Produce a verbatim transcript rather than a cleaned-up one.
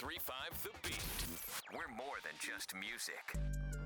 three five The Beat. We're more than just music.